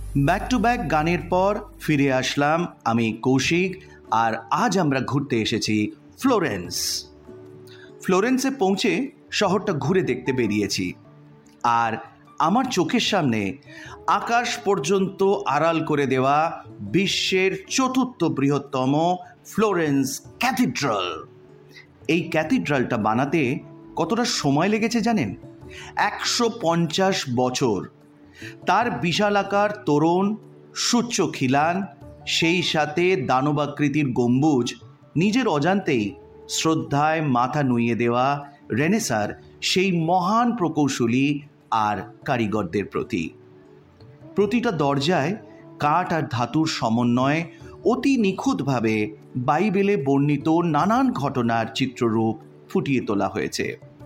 Back to back গানের পর ফিরে আসলাম আমি কৌশিক, আর আজ আমরা ঘুরতে এসেছি ফ্লোরেন্সে পৌঁছে শহরটা ঘুরে দেখতে বেরিয়েছি। আর আমার চোখের সামনে আকাশ পর্যন্ত আড়াল করে দেওয়া বিশ্বের চতুর্থ বৃহত্তম ফ্লোরেন্স ক্যাথিড্রাল। এই ক্যাথিড্রালটা বানাতে কতটা সময় লেগেছে জানেন? 150 বছর। তার বিশালাকার তোরণ, সুচ্চ খিলান, সেই সাথে দানবাকৃতির গম্বুজ নিজের অজান্তেই শ্রদ্ধায় মাথা নুইয়ে দেওয়া রেনেসাঁর সেই মহান প্রকৌশলী আর কারিগরদের প্রতি। প্রতিটা দরজায় কাঠ আর ধাতুর সমন্বয়ে অতি নিখুঁতভাবে বাইবেলে বর্ণিত নানান ঘটনার চিত্ররূপ ফুটিয়ে তোলা হয়েছে।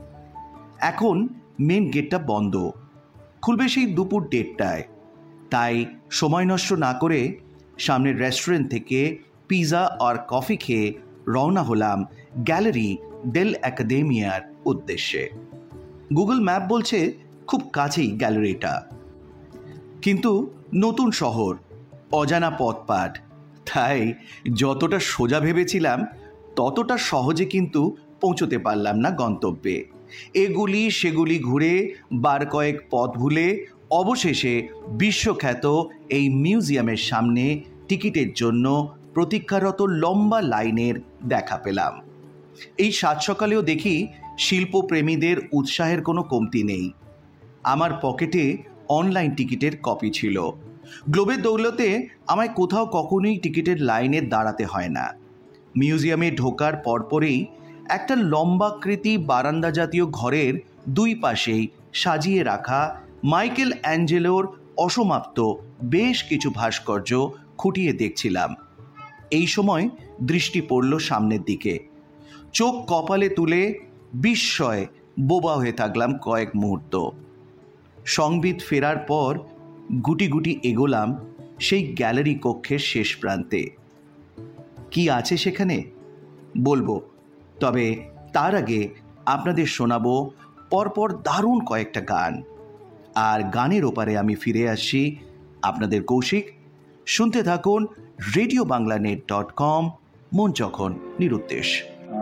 এখন মেন গেটটা বন্ধ, খুলবে সেই দুপুর 1:30টায়। তাই সময় নষ্ট না করে সামনের রেস্টুরেন্ট থেকে পিৎজা আর কফি খেয়ে রওনা হলাম গ্যালারি ডেল অ্যাকাডেমিয়ার উদ্দেশ্যে। গুগল ম্যাপ বলছে খুব কাছেই গ্যালারিটা, কিন্তু নতুন শহর, অজানা পথপাট, তাই যতটা সোজা ভেবেছিলাম ততটা সহজে কিন্তু পৌঁছতে পারলাম না গন্তব্যে। এগুলি সেগুলি ঘুরে বার কয়েক পথ ভুলে অবশেষে বিশ্বখ্যাত এই মিউজিয়ামের সামনে টিকিটের জন্য প্রতীক্ষারত লম্বা লাইনের দেখা পেলাম। এই সাত সকালেও দেখি শিল্পপ্রেমীদের উৎসাহের কোনো কমতি নেই। আমার পকেটে অনলাইন টিকিটের কপি ছিল। গ্লোবের দৌলতে আমায় কোথাও কখনোই টিকিটের লাইনে দাঁড়াতে হয় না। মিউজিয়ামে ঢোকার পরপরেই একটা লম্বাকৃতি বারান্দা জাতীয় ঘরের দুই পাশেই সাজিয়ে রাখা মাইকেল অ্যাঞ্জেলোর অসমাপ্ত বেশ কিছু ভাস্কর্য খুঁটিয়ে দেখছিলাম। এই সময় দৃষ্টি পড়ল সামনের দিকে। চোখ কপালে তুলে বিস্ময়ে বোবা হয়ে থাকলাম কয়েক মুহূর্ত। সংবিত ফেরার পর গুটি গুটি এগোলাম সেই গ্যালারি কক্ষের শেষ প্রান্তে। কি আছে সেখানে বলবো, তবে তার আগে আপনাদের শোনাবো পরপর দারুণ কয়েকটা গান। আর গানের ওপারে আমি ফিরে আসছি, আপনাদের কৌশিক। শুনতে থাকুন রেডিওবাংলানেট.com, মন যখন নিরুদ্দেশ।